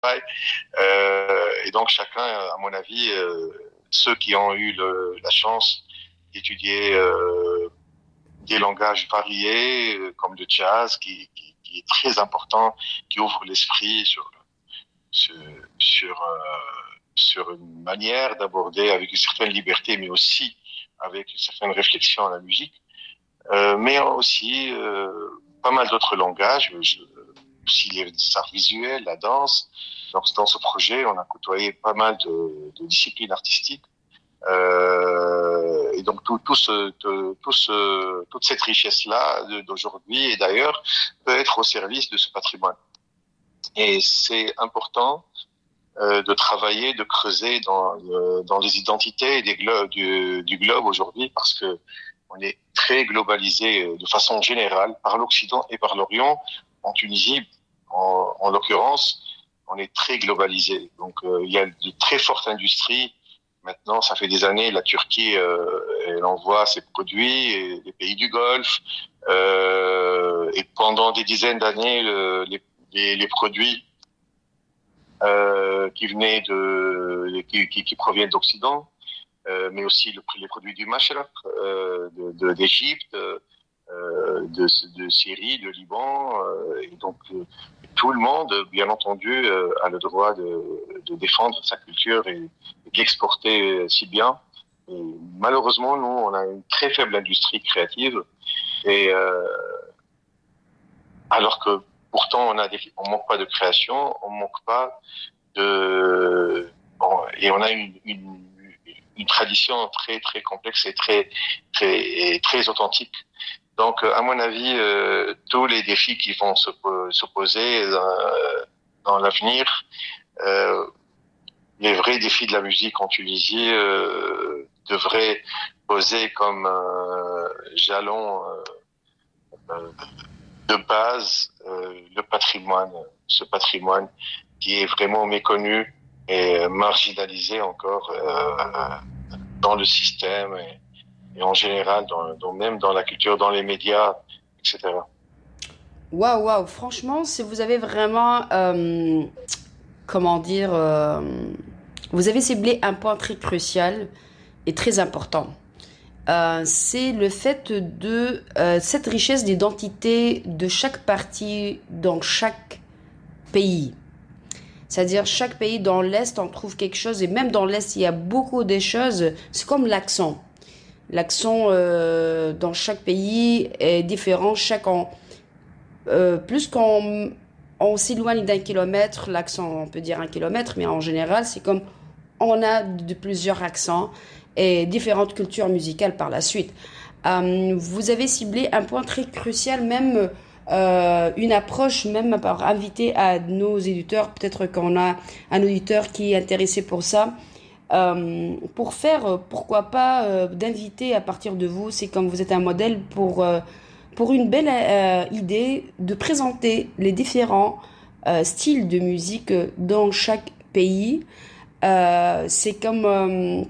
Et donc chacun, à mon avis, ceux qui ont eu la chance d'étudier des langages variés, comme le jazz, qui est très important, qui ouvre l'esprit sur, sur, sur une manière d'aborder avec une certaine liberté, mais aussi avec une certaine réflexion à la musique, mais aussi pas mal d'autres langages, aussi les arts visuels, la danse. Donc, dans ce projet, on a côtoyé pas mal de disciplines artistiques. Et donc toute cette richesse-là d'aujourd'hui et d'ailleurs peut être au service de ce patrimoine. Et c'est important de travailler, de creuser dans les identités du globe aujourd'hui, parce que on est très globalisé de façon générale par l'Occident et par l'Orient. En Tunisie, en l'occurrence, on est très globalisé. Donc il y a de très fortes industries. Maintenant, ça fait des années, la Turquie, elle envoie ses produits, et les pays du Golfe, et pendant des dizaines d'années, les produits qui venaient qui proviennent d'Occident, mais aussi les produits du Maghreb, d'Égypte, de Syrie, de Liban, et donc tout le monde, bien entendu, a le droit de défendre sa culture et d'exporter si bien. Et malheureusement, nous, on a une très faible industrie créative, et alors que pourtant on manque pas de création, on manque pas et on a une tradition très très complexe et très authentique. Donc, à mon avis, tous les défis qui vont se poser dans l'avenir, les vrais défis de la musique en Tunisie devraient poser comme jalon de base le patrimoine, ce patrimoine qui est vraiment méconnu et marginalisé encore dans le système et en général, même dans la culture, dans les médias, etc. Waouh, waouh, franchement, si vous avez vraiment, comment dire, vous avez ciblé un point très crucial et très important. C'est le fait de cette richesse d'identité de chaque partie dans chaque pays. C'est-à-dire chaque pays dans l'Est, on trouve quelque chose, et même dans l'Est, il y a beaucoup de choses. C'est comme l'accent. L'accent dans chaque pays est différent. Plus on s'éloigne d'un kilomètre, l'accent, on peut dire 1 kilomètre, mais en général, c'est comme on a de plusieurs accents et différentes cultures musicales par la suite. Vous avez ciblé un point très crucial, même une approche, même par inviter à nos éditeurs, peut-être qu'on a un auditeur qui est intéressé pour ça, pour faire, pourquoi pas, d'inviter à partir de vous, c'est comme vous êtes un modèle pour une belle idée de présenter les différents styles de musique dans chaque pays. C'est comme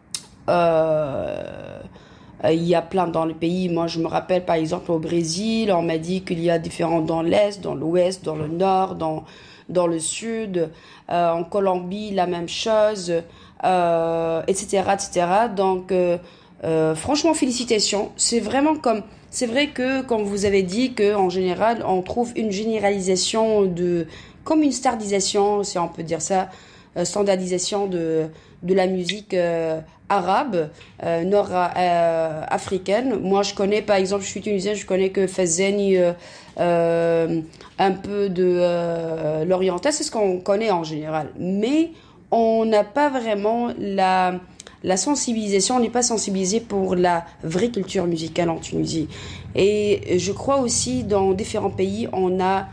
il y a plein dans le pays. Moi, je me rappelle par exemple au Brésil, on m'a dit qu'il y a différents dans l'Est, dans l'Ouest, dans le Nord, dans le Sud. En Colombie, la même chose, etc., etc. Donc, franchement, félicitations. C'est vrai que, comme vous avez dit, que en général, on trouve une généralisation comme une standardisation, si on peut dire ça, standardisation de la musique arabe, nord-africaine. Moi, je connais, par exemple, je suis tunisienne, je connais que Fazeni, un peu de l'oriental, c'est ce qu'on connaît en général. Mais on n'a pas vraiment la sensibilisation, on n'est pas sensibilisé pour la vraie culture musicale en Tunisie. Et je crois aussi dans différents pays, on a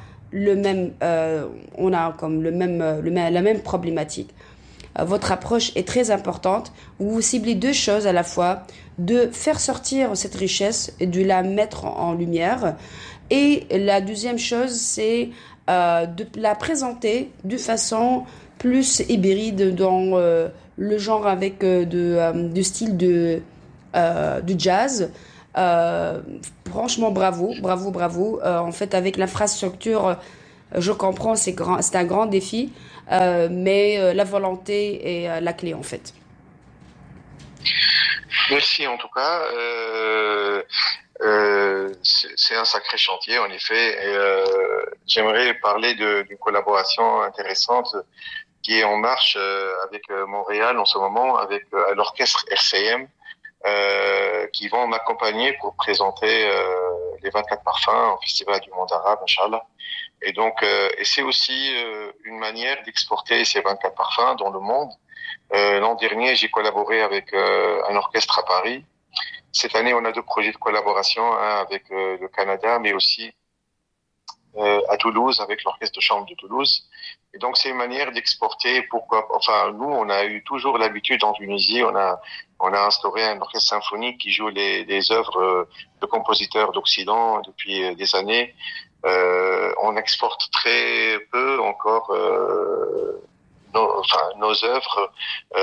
comme la même problématique. Votre approche est très importante. Vous ciblez deux choses à la fois, de faire sortir cette richesse et de la mettre en lumière. Et la deuxième chose, c'est de la présenter de façon plus hybride dans le genre avec de style de jazz. Franchement, bravo, bravo, bravo. En fait, avec l'infrastructure Je comprends, c'est un grand défi, mais la volonté est la clé en fait. Merci en tout cas. C'est un sacré chantier en effet. Et, j'aimerais parler d'une collaboration intéressante qui est en marche avec Montréal en ce moment, avec l'orchestre RCM, qui vont m'accompagner pour présenter les 24 parfums au Festival du Monde Arabe, Inch'Allah. Et donc, et c'est aussi une manière d'exporter ces 24 parfums dans le monde. L'an dernier, j'ai collaboré avec un orchestre à Paris. Cette année, on a 2 projets de collaboration, un avec le Canada, mais aussi à Toulouse, avec l'orchestre de chambre de Toulouse. Et donc, c'est une manière d'exporter. Enfin, nous, on a eu toujours l'habitude en Tunisie, on a instauré un orchestre symphonique qui joue les œuvres de compositeurs d'Occident depuis des années. On exporte très peu encore nos œuvres.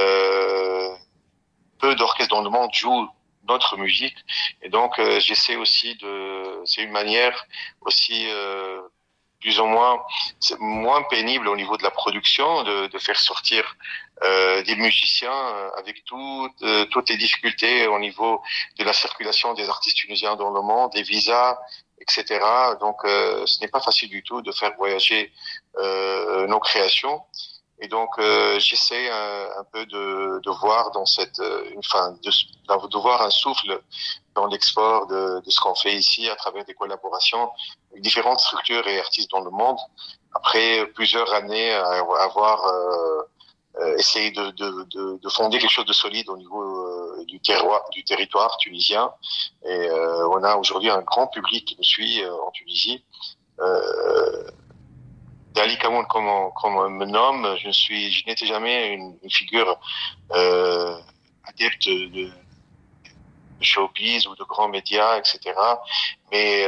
Peu d'orchestres dans le monde jouent notre musique, et donc j'essaie aussi c'est une manière aussi plus ou moins, c'est moins pénible au niveau de la production de faire sortir des musiciens avec toutes les difficultés au niveau de la circulation des artistes tunisiens dans le monde, des visas, etc. Donc ce n'est pas facile du tout de faire voyager nos créations. Et donc j'essaie un peu de voir dans de voir un souffle dans l'export de ce qu'on fait ici à travers des collaborations avec différentes structures et artistes dans le monde. Après plusieurs années à avoir essayé de fonder quelque chose de solide au niveau du territoire tunisien. Et on a aujourd'hui un grand public qui nous suit en Tunisie. Ali Kamoun, comme on me nomme, je n'étais jamais une figure adepte de showbiz ou de grands médias, etc. Mais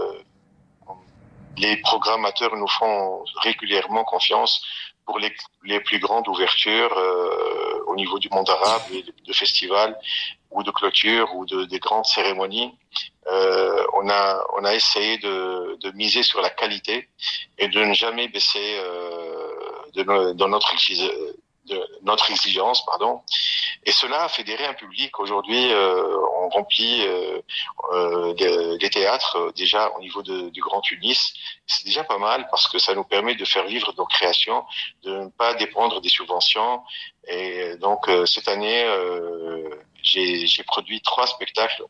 les programmateurs nous font régulièrement confiance pour les plus grandes ouvertures au niveau du monde arabe, de festivals ou de clôture ou des grandes cérémonies. On a essayé de miser sur la qualité et de ne jamais baisser dans notre exigence, pardon. Et cela a fédéré un public. Aujourd'hui, on remplit des théâtres déjà au niveau du Grand Tunis. C'est déjà pas mal parce que ça nous permet de faire vivre nos créations, de ne pas dépendre des subventions. Et donc cette année, j'ai produit 3 spectacles.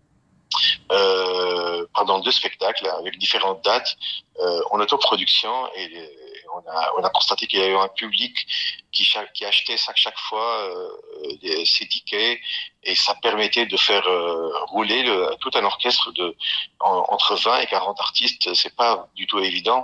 2 spectacles avec différentes dates en autoproduction, et on a constaté qu'il y a eu un public qui achetait chaque fois ses tickets, et ça permettait de faire rouler tout un orchestre entre 20 et 40 artistes. C'est pas du tout évident.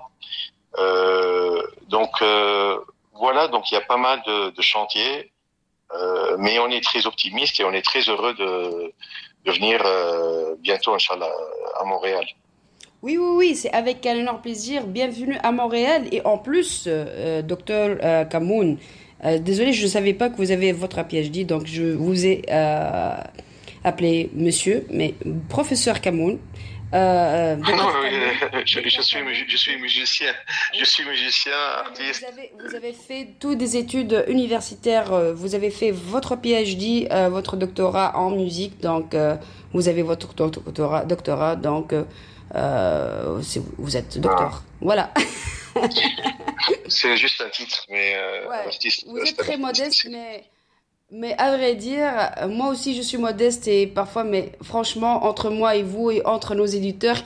Donc voilà, donc il y a pas mal de chantiers, mais on est très optimiste et on est très heureux de venir bientôt, Inch'Allah, à Montréal. Oui, c'est avec un énorme plaisir. Bienvenue à Montréal. Et en plus, docteur Kamoun, désolé, je ne savais pas que vous avez votre PhD, donc je vous ai appelé monsieur, mais professeur Kamoun. Non, je suis musicien. Je suis musicien, artiste. Vous avez fait toutes des études universitaires. Vous avez fait votre PhD, votre doctorat en musique. Donc, vous avez votre doctorat. Donc, vous êtes docteur. Voilà. C'est juste un titre, mais artiste. Vous êtes très modeste, mais à vrai dire, moi aussi je suis modeste et parfois, mais franchement, entre moi et vous et entre nos éditeurs,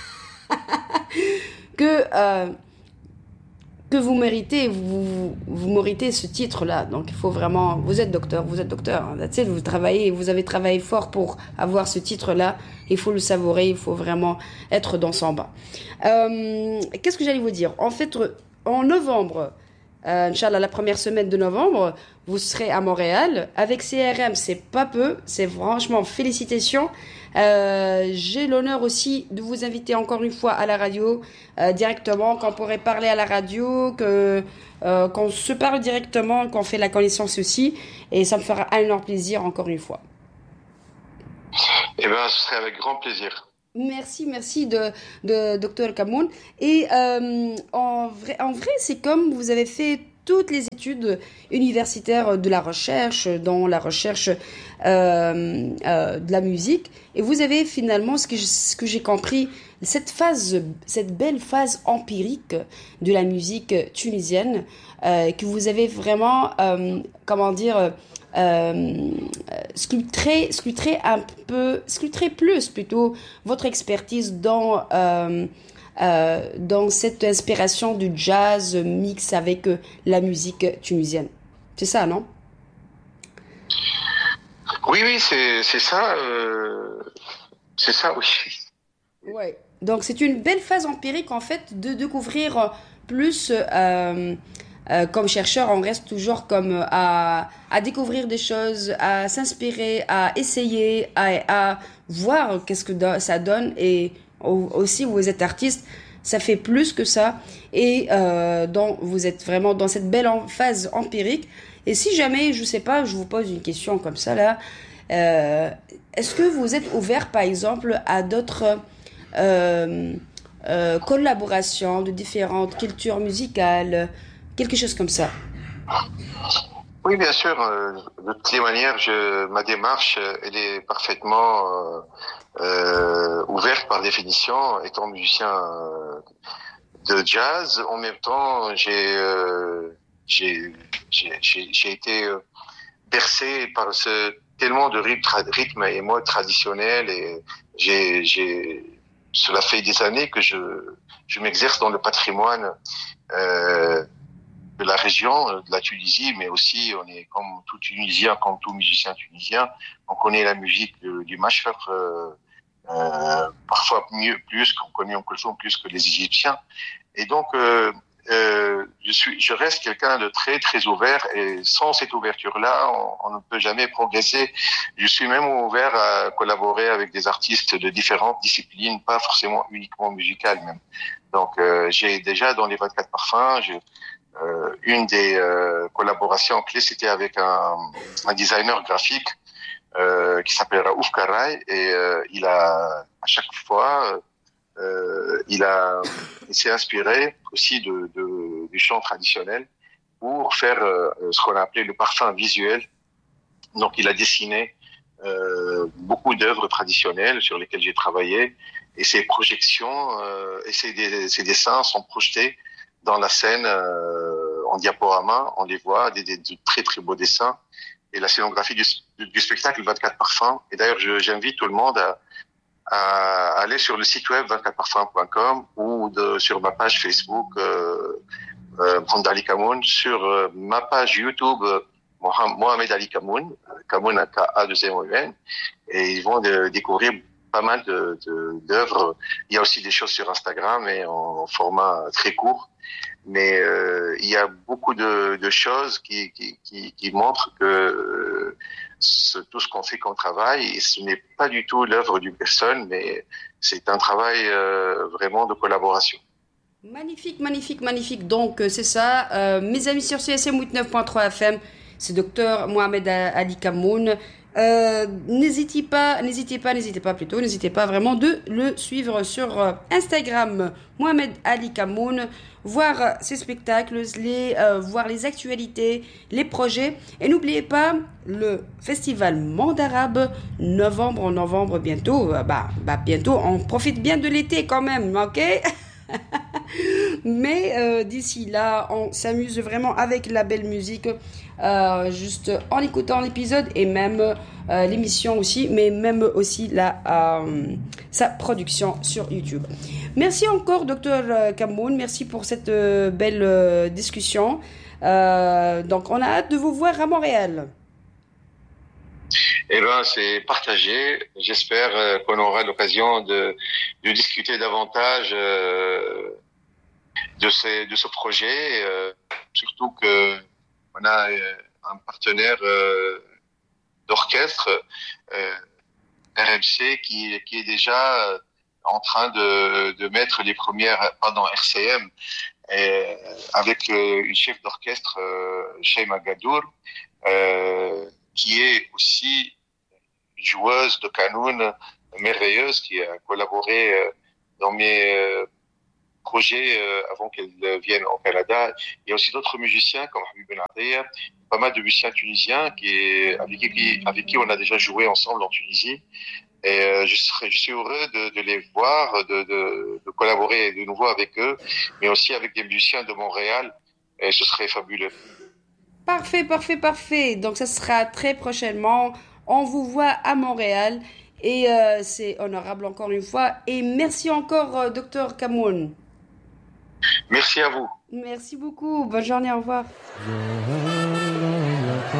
que vous méritez, vous méritez ce titre-là. Donc il faut vraiment, vous êtes docteur. Hein, vous avez travaillé fort pour avoir ce titre-là. Il faut le savourer, il faut vraiment être dans son bain. Qu'est-ce que j'allais vous dire? En fait, en novembre, Inch'Allah, la première semaine de novembre, vous serez à Montréal avec CRM. C'est pas peu, c'est franchement félicitations. J'ai l'honneur aussi de vous inviter encore une fois à la radio directement, qu'on pourrait parler à la radio, qu'on se parle directement, qu'on fait la connaissance aussi, et ça me fera un énorme plaisir encore une fois. Eh bien, ce serait avec grand plaisir. Merci de Dr Kamoun. Et en vrai, c'est comme vous avez fait toutes les études universitaires de la recherche, dans la recherche de la musique, et vous avez finalement, ce que j'ai compris, cette belle phase empirique de la musique tunisienne, que vous avez vraiment, comment dire, euh, sculpter plus plutôt votre expertise dans cette inspiration du jazz mix avec la musique tunisienne. C'est ça, non? Oui, oui, c'est ça, oui. Ouais. Donc c'est une belle phase empirique en fait de découvrir plus comme chercheur, on reste toujours comme à découvrir des choses, à s'inspirer, à essayer, à voir qu'est-ce que ça donne. Et aussi, vous êtes artiste, ça fait plus que ça. Et vous êtes vraiment dans cette belle phase empirique. Et si jamais, je sais pas, je vous pose une question comme ça là, euh, est-ce que vous êtes ouvert par exemple à d'autres euh, collaborations de différentes cultures musicales, quelque chose comme ça? Oui, bien sûr. De toutes les manières, ma démarche, elle est parfaitement ouverte par définition. Étant musicien de jazz, en même temps, j'ai été bercé par tellement de rythmes et modes traditionnels et j'ai cela fait des années que je m'exerce dans le patrimoine euh, de la région, de la Tunisie, mais aussi on est comme tout Tunisien, comme tout musicien tunisien, on connaît la musique du Machar, parfois plus qu'on connaît en Kulthum plus que les Égyptiens. Et donc je reste quelqu'un de très très ouvert et sans cette ouverture-là, on ne peut jamais progresser. Je suis même ouvert à collaborer avec des artistes de différentes disciplines, pas forcément uniquement musicales même. Donc j'ai déjà dans les 24 parfums, une des collaborations clés, c'était avec un designer graphique qui s'appelle Raouf Karaï et il a à chaque fois il s'est inspiré aussi du chant traditionnel pour faire ce qu'on a appelé le parfum visuel. Donc il a dessiné beaucoup d'œuvres traditionnelles sur lesquelles j'ai travaillé et ses projections et ses dessins sont projetés dans la scène en diaporama, on les voit, de très très beaux dessins et la scénographie du spectacle 24 parfums. Et d'ailleurs, j'invite tout le monde à aller sur le site web 24parfums.com ou sur ma page Facebook Mohamed Ali Kamoun, sur ma page YouTube Mohamed Ali Kamoun, Kamoun K-A-2-M-O-U-N, et ils vont découvrir pas mal d'œuvres. Il y a aussi des choses sur Instagram et en format très court. Mais il y a beaucoup de choses qui montrent que tout ce qu'on fait comme travail, et ce n'est pas du tout l'œuvre d'une personne, mais c'est un travail vraiment de collaboration. Magnifique, magnifique, magnifique. Donc, c'est ça. Mes amis sur CSM 89.3 FM, c'est Docteur Mohamed Ali Kamoun. N'hésitez pas plutôt, n'hésitez pas vraiment de le suivre sur Instagram, Mohamed Ali Kamoun, voir ses spectacles, voir les actualités, les projets. Et n'oubliez pas le festival Monde Arabe, novembre bientôt. Bientôt, on profite bien de l'été quand même, ok? Mais d'ici là, on s'amuse vraiment avec la belle musique, juste en écoutant l'épisode et même l'émission aussi, mais même aussi sa production sur YouTube. Merci encore, Dr Kamoun. Merci pour cette belle discussion. Donc, on a hâte de vous voir à Montréal. Eh ben, c'est partagé. J'espère qu'on aura l'occasion de discuter davantage de ce projet, surtout que on a un partenaire d'orchestre, RMC, qui est déjà en train de mettre les premières, pardon, RCM, avec une chef d'orchestre, Sheima Gadour, qui est aussi joueuse de qanun merveilleuse qui a collaboré dans mes projets avant qu'elle vienne au Canada. Il y a aussi d'autres musiciens comme Habib Ben Atia, pas mal de musiciens tunisiens avec qui on a déjà joué ensemble en Tunisie. Et je suis heureux de les voir, de collaborer de nouveau avec eux, mais aussi avec des musiciens de Montréal. Et ce serait fabuleux. Parfait, parfait, parfait. Donc, ça sera très prochainement. On vous voit à Montréal. Et c'est honorable encore une fois. Et merci encore, docteur Camoun. Merci à vous. Merci beaucoup. Bonne journée. Au revoir.